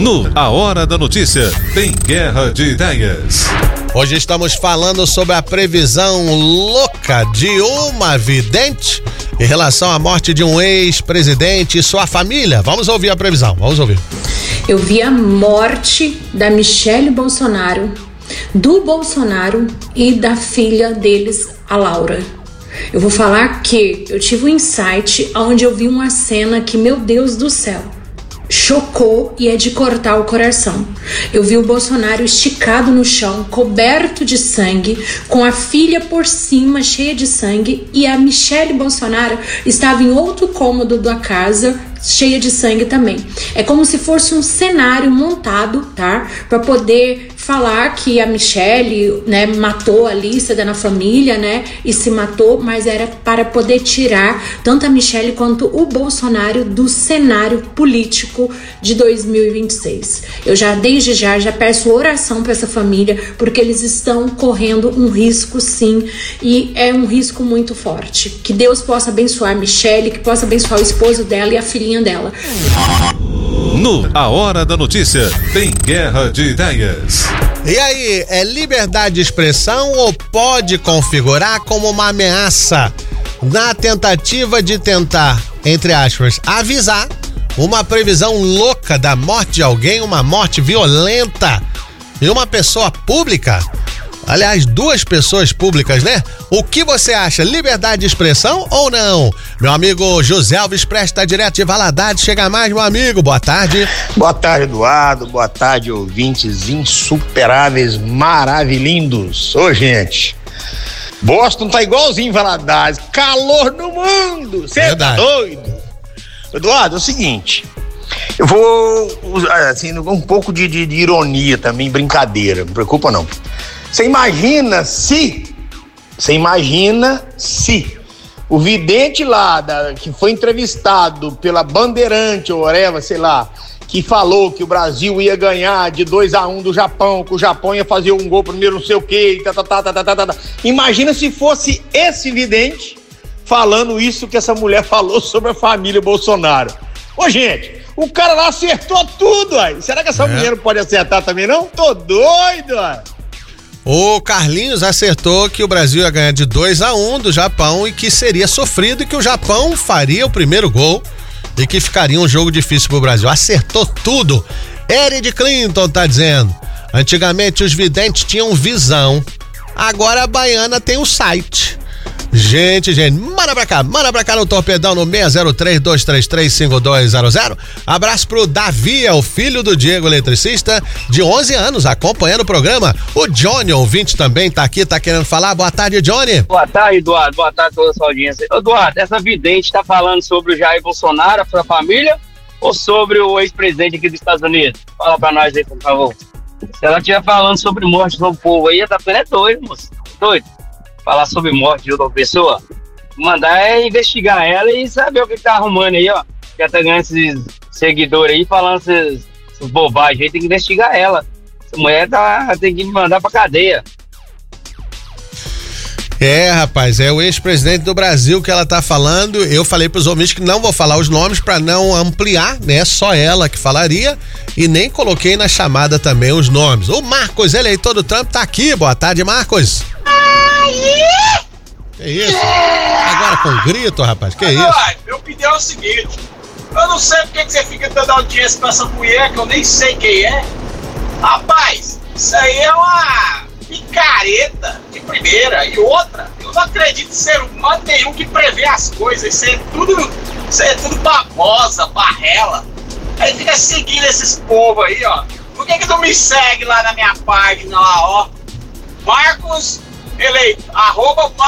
No A Hora da Notícia, tem Guerra de Ideias. Hoje estamos falando sobre a previsão louca de uma vidente em relação à morte de um ex-presidente e sua família. Vamos ouvir a previsão, vamos ouvir. Eu vi a morte da Michele Bolsonaro, do Bolsonaro e da filha deles, a Laura. Eu vou falar que eu tive um insight onde eu vi uma cena que, meu Deus do céu, chocou e é de cortar o coração. Eu vi o Bolsonaro esticado no chão, coberto de sangue, com a filha por cima, cheia de sangue, e a Michele Bolsonaro estava em outro cômodo da casa, cheia de sangue também. É como se fosse um cenário montado, tá? Para poder falar que a Michele, né, matou a Lícia na família, né? E se matou, mas era para poder tirar tanto a Michele quanto o Bolsonaro do cenário político de 2026. Eu desde já peço oração para essa família, porque eles estão correndo um risco, sim, e é um risco muito forte. Que Deus possa abençoar a Michele, que possa abençoar o esposo dela e a filhinha dela. No A Hora da Notícia, tem Guerra de Ideias. E aí, é liberdade de expressão ou pode configurar como uma ameaça na tentativa de tentar, entre aspas, avisar uma previsão louca da morte de alguém, uma morte violenta e uma pessoa pública? Aliás, duas pessoas públicas, né? O que você acha? Liberdade de expressão ou não? Meu amigo José Alves Presta, direto de Valadares. Chega mais, meu amigo. Boa tarde. Boa tarde, Eduardo. Boa tarde, ouvintes insuperáveis, maravilhindos. Ô, gente, Boston tá igualzinho Valadares. Calor no mundo. Você tá doido? Eduardo, é o seguinte. Eu vou usar, assim, um pouco de ironia também, brincadeira. Não me preocupa, não. Você imagina se o vidente lá que foi entrevistado pela Bandeirante ou whatever, sei lá, que falou que o Brasil ia ganhar de 2-1 do Japão, que o Japão ia fazer um gol primeiro, não sei o quê, Imagina se fosse esse vidente falando isso que essa mulher falou sobre a família Bolsonaro. Ô, gente, o cara lá acertou tudo, aí. Será que essa mulher não pode acertar também, não? Tô doido, aí. O Carlinhos acertou que o Brasil ia ganhar de 2-1 do Japão e que seria sofrido e que o Japão faria o primeiro gol e que ficaria um jogo difícil pro Brasil. Acertou tudo. Eric Clinton tá dizendo: antigamente os videntes tinham visão, agora a baiana tem um site. Gente, manda pra cá no Torpedão no 603-233-5200. Abraço pro Davi, é o filho do Diego, eletricista, de 11 anos, acompanhando o programa. O Johnny, ouvinte, também tá aqui, tá querendo falar. Boa tarde, Johnny. Boa tarde, Eduardo. Boa tarde a toda a sua audiência. Eduardo, essa vidente tá falando sobre o Jair Bolsonaro, a sua família, ou sobre o ex-presidente aqui dos Estados Unidos? Fala pra nós aí, por favor. Se ela estiver falando sobre morte do povo aí, tá ficando doido, moço. Doido. Falar sobre morte de outra pessoa, mandar investigar ela e saber o que tá arrumando aí, ó. Que tá ganhando esses seguidores aí, falando essas bobagens aí, tem que investigar ela. Essa mulher tem que mandar pra cadeia. É, rapaz, é o ex-presidente do Brasil que ela tá falando. Eu falei pros ouvintes que não vou falar os nomes pra não ampliar, né? Só ela que falaria, e nem coloquei na chamada também os nomes. O Marcos, eleitor do Trump, tá aqui. Boa tarde, Marcos. Que isso? Agora com grito, rapaz, que isso? Meu pedido é o seguinte: eu não sei porque que você fica dando audiência pra essa mulher que eu nem sei quem é. Rapaz, isso aí é uma picareta de primeira. E outra, eu não acredito em ser humano nenhum que prevê as coisas. Isso é tudo babosa, barrela. Aí fica seguindo esses povos aí, ó. Por que não me segue lá na minha página lá, ó? Marcos Eleito, @